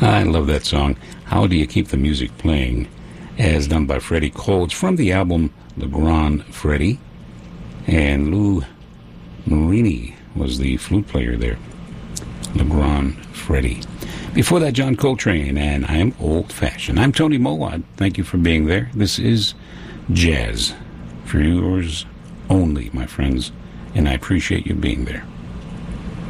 I love that song. How Do You Keep the Music Playing? As done by Freddie Cole. It's from the album Le Grand Freddie. And Lou Marini was the flute player there. Le Grand Freddie. Before that, John Coltrane, and I Am Old Fashioned. I'm Tony Mowat. Thank you for being there. This is jazz for yours only, my friends, and I appreciate you being there.